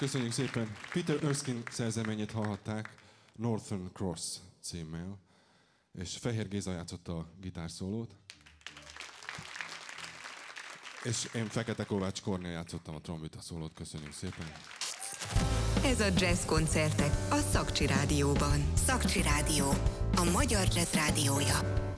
Köszönjük szépen. Peter Erskine szerzeményét hallhatták Northern Cross címmel, és Fehér Géza játszotta a gitárszólót, és én Fekete Kovács Kornél játszottam a trombita szólót. Köszönjük szépen. Ez a jazz koncertek a Szakcsi Rádióban. Szakcsi Rádió, a magyar jazz rádiója.